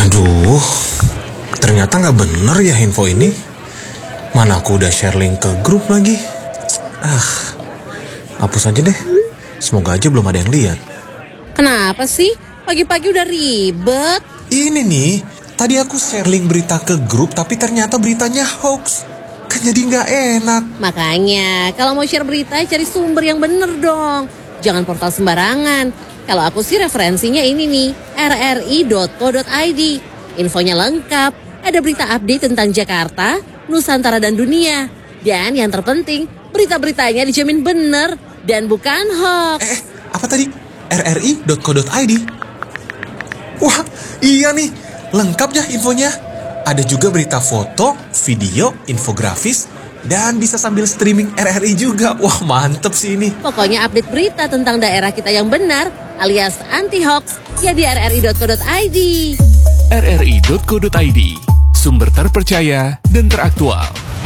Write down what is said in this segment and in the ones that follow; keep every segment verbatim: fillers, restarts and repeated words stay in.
Aduh, ternyata nggak bener ya info ini. Mana aku udah share link ke grup lagi. Ah, hapus aja deh. Semoga aja belum ada yang lihat. Kenapa sih? Pagi-pagi udah ribet. Ini nih, tadi aku share link berita ke grup tapi ternyata beritanya hoax. Kan jadi nggak enak. Makanya, kalau mau share berita cari sumber yang bener dong. Jangan portal sembarangan. Kalau aku sih referensinya ini nih, r r i dot co dot i d. Infonya lengkap, ada berita update tentang Jakarta, Nusantara dan dunia. Dan yang terpenting, berita-beritanya dijamin bener dan bukan hoax. Eh, apa tadi? r r i dot co dot i d. Wah, iya nih, lengkap ya infonya. Ada juga berita foto, video, infografis, dan bisa sambil streaming R R I juga. Wah, mantep sih ini. Pokoknya update berita tentang daerah kita yang benar, alias anti-hoax, ya di r r i dot co dot i d. r r i dot co dot i d, sumber terpercaya dan teraktual.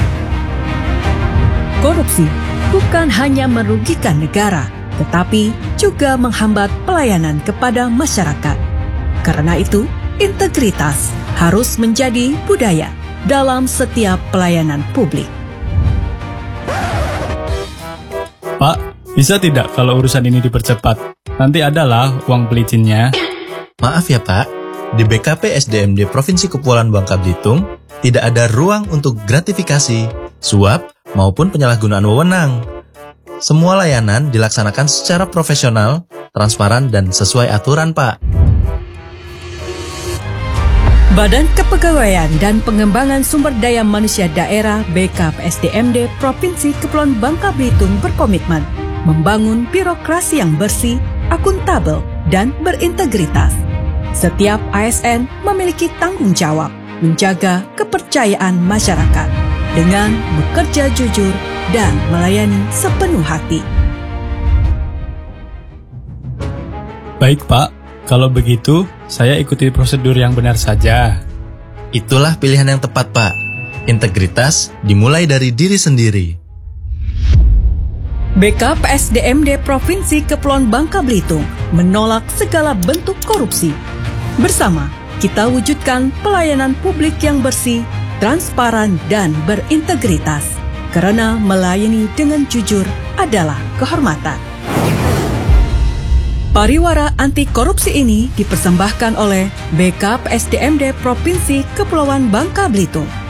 Korupsi bukan hanya merugikan negara, tetapi juga menghambat pelayanan kepada masyarakat. Karena itu, integritas harus menjadi budaya dalam setiap pelayanan publik. Pak, bisa tidak kalau urusan ini dipercepat? Nanti adalah uang pelicinnya. Maaf ya Pak, di B K P S D M D Provinsi Kepulauan Bangka Belitung tidak ada ruang untuk gratifikasi, suap, maupun penyalahgunaan wewenang. Semua layanan dilaksanakan secara profesional, transparan, dan sesuai aturan, Pak. Badan Kepegawaian dan Pengembangan Sumber Daya Manusia Daerah B K P S D M D Provinsi Kepulauan Bangka Belitung berkomitmen membangun birokrasi yang bersih, akuntabel, dan berintegritas. Setiap A S N memiliki tanggung jawab menjaga kepercayaan masyarakat dengan bekerja jujur dan melayani sepenuh hati. Baik Pak, kalau begitu saya ikuti prosedur yang benar saja. Itulah pilihan yang tepat, Pak. Integritas dimulai dari diri sendiri. B K P S D M D Provinsi Kepulauan Bangka Belitung menolak segala bentuk korupsi. Bersama, kita wujudkan pelayanan publik yang bersih, transparan, dan berintegritas. Karena melayani dengan jujur adalah kehormatan. Pariwara anti korupsi ini dipersembahkan oleh B K P S D M D Provinsi Kepulauan Bangka Belitung.